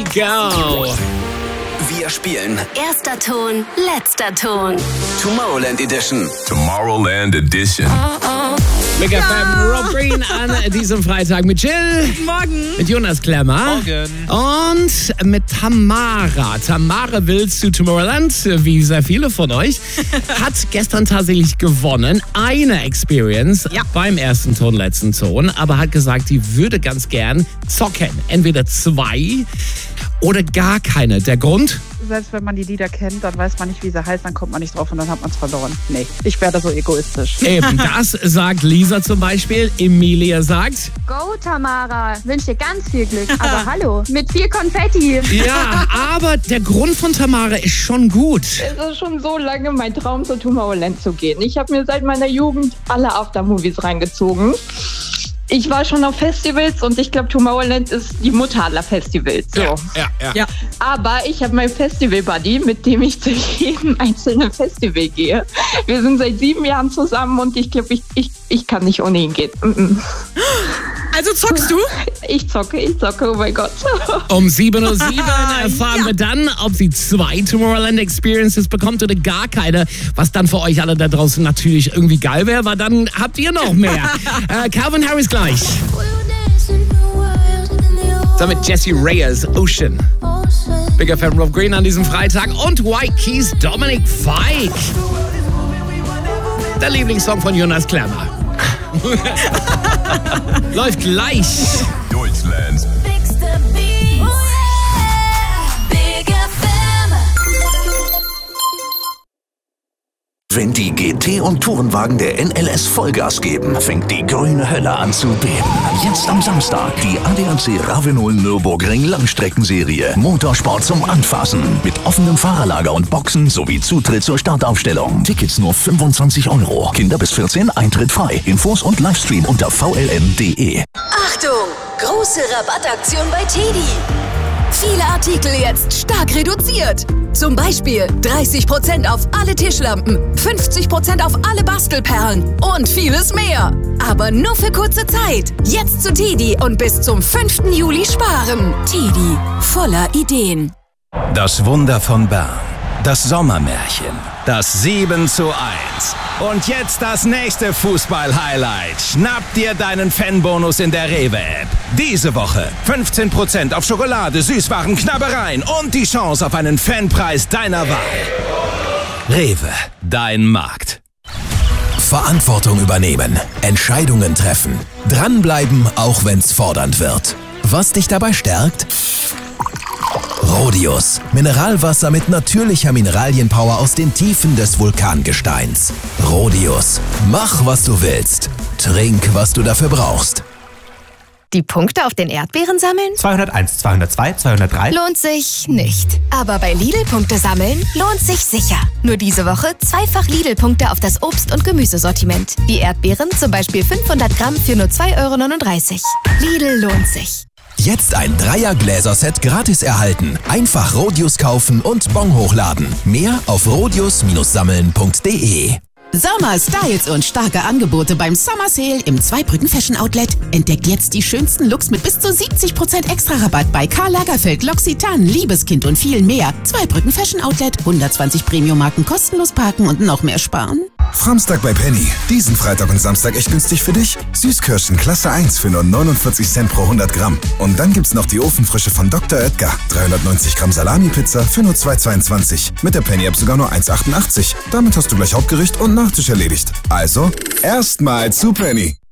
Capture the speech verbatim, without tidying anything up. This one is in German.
go. Wir spielen Erster Ton, letzter Ton. Tomorrowland Edition. Tomorrowland Edition. Big F M, Rob Green an diesem Freitag mit Jill. Guten Morgen. Mit Jonas Klemmer. Morgen. Und mit Tamara. Tamara will zu Tomorrowland, wie sehr viele von euch. Hat gestern tatsächlich gewonnen. Eine Experience Ja. beim ersten Ton, letzten Ton. Aber hat gesagt, die würde ganz gern zocken. Entweder zwei oder gar keine. Der Grund? Selbst wenn man die Lieder kennt, dann weiß man nicht, wie sie heißt, dann kommt man nicht drauf und dann hat man es verloren. Nee, ich wäre da so egoistisch. Eben, das sagt Lisa zum Beispiel. Emilia sagt... Go, Tamara. Wünsche dir ganz viel Glück. Aber hallo, mit viel Konfetti. Ja, aber der Grund von Tamara ist schon gut. Es ist schon so lange mein Traum, zu Tomorrowland zu gehen. Ich habe mir seit meiner Jugend alle Aftermovies reingezogen. Ich war schon auf Festivals und ich glaube, Tomorrowland ist die Mutter aller Festivals. So. Ja, ja, ja. Ja. Aber ich habe meinen Festival-Buddy, mit dem ich zu jedem einzelnen Festival gehe. Wir sind seit sieben Jahren zusammen und ich glaube, ich, ich, ich kann nicht ohne ihn gehen. Mm-mm. Also zockst du? Ich zocke, ich zocke, oh mein Gott. Um sieben Uhr sieben erfahren wir dann, ob sie zwei Tomorrowland Experiences bekommt oder gar keine. Was dann für euch alle da draußen natürlich irgendwie geil wäre, weil dann habt ihr noch mehr. äh, Calvin Harris gleich. Damit Jessie Reyes, Ocean. Big F M, Rob Green an diesem Freitag und White Keys, Dominic Fike. Der Lieblingssong von Jonas Klemmer. Läuft gleich. Deutschlands Wenn die G T- und Tourenwagen der N L S Vollgas geben, fängt die grüne Hölle an zu beben. Jetzt am Samstag die A D A C Ravenol Nürburgring Langstreckenserie. Motorsport zum Anfassen. Mit offenem Fahrerlager und Boxen sowie Zutritt zur Startaufstellung. Tickets nur fünfundzwanzig Euro. Kinder bis vierzehn, Eintritt frei. Infos und Livestream unter v l n punkt d e. Achtung! Große Rabattaktion bei Teddy. Viele Artikel jetzt stark reduziert. Zum Beispiel dreißig Prozent auf alle Tischlampen, fünfzig Prozent auf alle Bastelperlen und vieles mehr. Aber nur für kurze Zeit. Jetzt zu Teddy und bis zum fünften Juli sparen. Teddy, voller Ideen. Das Wunder von Bern. Das Sommermärchen. Das sieben zu eins. Und jetzt das nächste Fußball-Highlight. Schnapp dir deinen Fanbonus in der Rewe-App. Diese Woche fünfzehn Prozent auf Schokolade, Süßwaren, Knabbereien und die Chance auf einen Fanpreis deiner Wahl. Rewe, dein Markt. Verantwortung übernehmen, Entscheidungen treffen, dranbleiben, auch wenn's fordernd wird. Was dich dabei stärkt? Rhodius. Mineralwasser mit natürlicher Mineralienpower aus den Tiefen des Vulkangesteins. Rhodius. Mach, was du willst. Trink, was du dafür brauchst. Die Punkte auf den Erdbeeren sammeln? zweihunderteins, zweihundertzwei, zweihundertdrei. Lohnt sich nicht. Aber bei Lidl-Punkte sammeln lohnt sich sicher. Nur diese Woche zweifach Lidl-Punkte auf das Obst- und Gemüsesortiment. Die Erdbeeren zum Beispiel fünfhundert Gramm für nur zwei Euro neununddreißig. Lidl lohnt sich. Jetzt ein Dreier-Gläserset gratis erhalten. Einfach Rhodius kaufen und Bon hochladen. Mehr auf rhodius sammeln punkt d e. Sommer, Styles und starke Angebote beim Summer Sale im Zweibrücken Fashion Outlet. Entdeckt jetzt die schönsten Looks mit bis zu siebzig Prozent Extra-Rabatt bei Karl Lagerfeld, L'Occitane, Liebeskind und viel mehr. Zweibrücken Fashion Outlet, hundertzwanzig Premium-Marken kostenlos parken und noch mehr sparen. Samstag bei Penny. Diesen Freitag und Samstag echt günstig für dich. Süßkirschen Klasse eins für nur neunundvierzig Cent pro hundert Gramm. Und dann gibt's noch die Ofenfrische von Doktor Oetker. dreihundertneunzig Gramm Salami-Pizza für nur zwei Euro zweiundzwanzig. Mit der Penny-App sogar nur eins Euro achtundachtzig. Damit hast du gleich Hauptgericht und Nachtisch erledigt. Also, erstmal zu Penny.